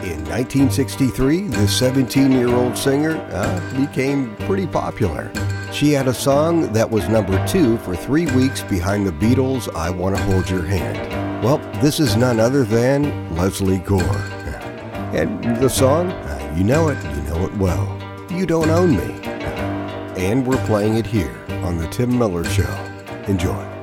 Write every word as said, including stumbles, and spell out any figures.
In nineteen sixty-three, the seventeen-year-old singer uh, became pretty popular. She had a song that was number two for three weeks behind the Beatles' I Want to Hold Your Hand. Well, this is none other than Leslie Gore. And the song, uh, you know it, you know it well. You Don't Own Me. And we're playing it here on The Tim Miller Show. Enjoy.